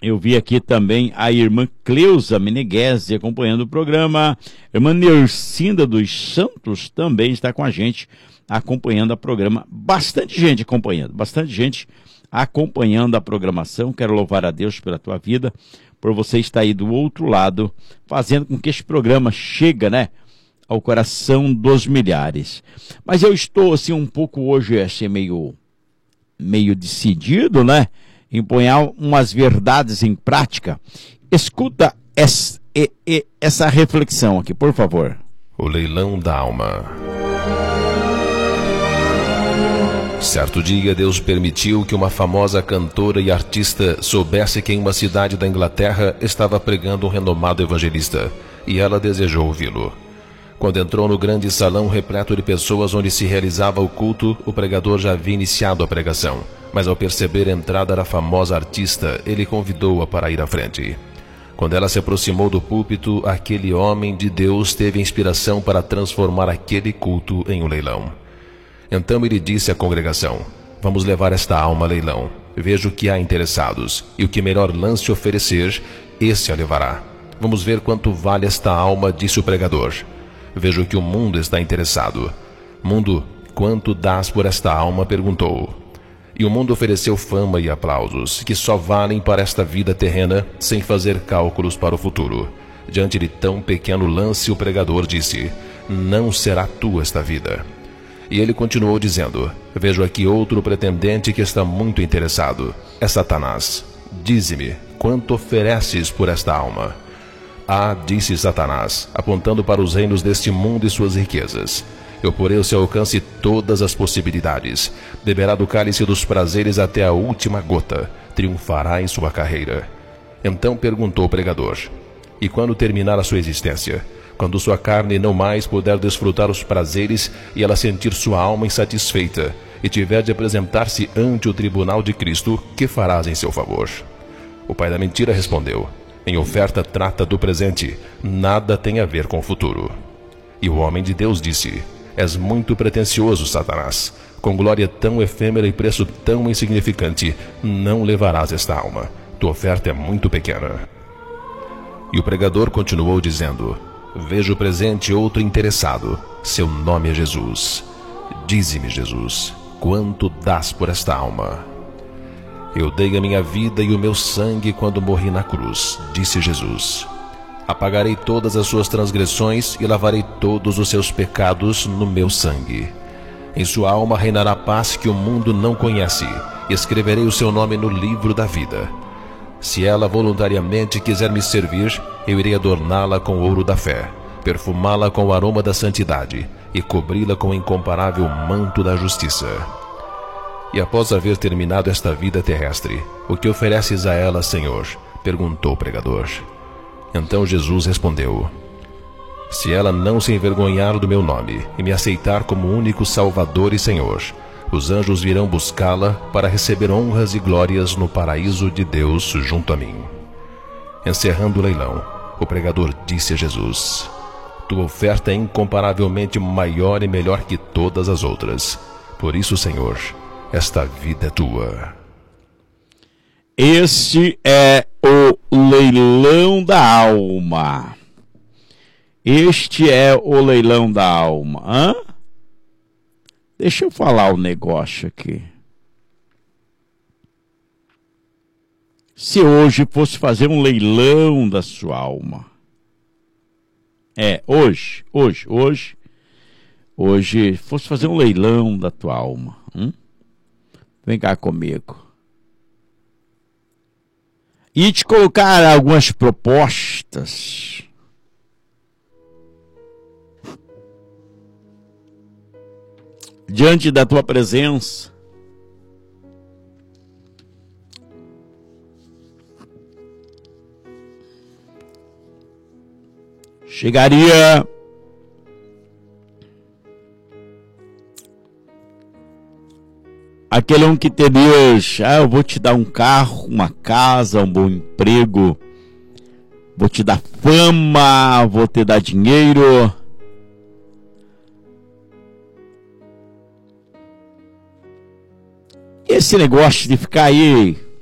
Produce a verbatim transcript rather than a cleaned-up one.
Eu vi aqui também a irmã Cleusa Meneghese acompanhando o programa. A irmã Nercinda dos Santos também está com a gente acompanhando o programa. Bastante gente acompanhando, bastante gente acompanhando a programação. Quero louvar a Deus pela tua vida, por você estar aí do outro lado, fazendo com que este programa chegue, né, ao coração dos milhares. Mas eu estou assim um pouco hoje assim meio, meio decidido, né, em pôr umas verdades em prática. Escuta essa, essa reflexão aqui, por favor. O leilão da alma. Certo dia, Deus permitiu que uma famosa cantora e artista soubesse que em uma cidade da Inglaterra estava pregando um renomado evangelista, e ela desejou ouvi-lo. Quando entrou no grande salão repleto de pessoas onde se realizava o culto, o pregador já havia iniciado a pregação, mas ao perceber a entrada da famosa artista, ele convidou-a para ir à frente. Quando ela se aproximou do púlpito, aquele homem de Deus teve inspiração para transformar aquele culto em um leilão. Então ele disse à congregação: vamos levar esta alma a leilão. Veja o que há interessados, e o que melhor lance oferecer, esse a levará. Vamos ver quanto vale esta alma, disse o pregador. Veja o que o mundo está interessado. Mundo, quanto dás por esta alma? Perguntou. E o mundo ofereceu fama e aplausos, que só valem para esta vida terrena, sem fazer cálculos para o futuro. Diante de tão pequeno lance, o pregador disse: não será tua esta vida. E ele continuou dizendo: vejo aqui outro pretendente que está muito interessado. É Satanás. Dize-me, quanto ofereces por esta alma? Ah, disse Satanás, apontando para os reinos deste mundo e suas riquezas. Eu porei ao seu alcance todas as possibilidades. Beberá do cálice dos prazeres até a última gota. Triunfará em sua carreira. Então perguntou o pregador: e quando terminar a sua existência? Quando sua carne não mais puder desfrutar os prazeres e ela sentir sua alma insatisfeita e tiver de apresentar-se ante o tribunal de Cristo, que farás em seu favor? O pai da mentira respondeu: em oferta trata do presente, nada tem a ver com o futuro. E o homem de Deus disse: és muito pretensioso, Satanás. Com glória tão efêmera e preço tão insignificante, não levarás esta alma. Tua oferta é muito pequena. E o pregador continuou dizendo: vejo presente outro interessado. Seu nome é Jesus. Dize-me, Jesus, quanto dás por esta alma? Eu dei a minha vida e o meu sangue quando morri na cruz, disse Jesus. Apagarei todas as suas transgressões e lavarei todos os seus pecados no meu sangue. Em sua alma reinará a paz que o mundo não conhece. Escreverei o seu nome no livro da vida. Se ela voluntariamente quiser me servir, eu irei adorná-la com o ouro da fé, perfumá-la com o aroma da santidade e cobri-la com o incomparável manto da justiça. E após haver terminado esta vida terrestre, o que ofereces a ela, Senhor? Perguntou o pregador. Então Jesus respondeu: se ela não se envergonhar do meu nome e me aceitar como único Salvador e Senhor, os anjos virão buscá-la para receber honras e glórias no paraíso de Deus junto a mim. Encerrando o leilão, o pregador disse a Jesus: tua oferta é incomparavelmente maior e melhor que todas as outras. Por isso, Senhor, esta vida é tua. Este é o leilão da alma. Este é o leilão da alma. Hã? Deixa eu falar um negócio aqui. Se hoje fosse fazer um leilão da sua alma. É, hoje, hoje, hoje. Hoje fosse fazer um leilão da tua alma. Hum? Vem cá comigo. E te colocar algumas propostas. Diante da tua presença. Chegaria aquele um que te diz: ah, eu vou te dar um carro, uma casa, um bom emprego, vou te dar fama, vou te dar dinheiro. Esse negócio de ficar aí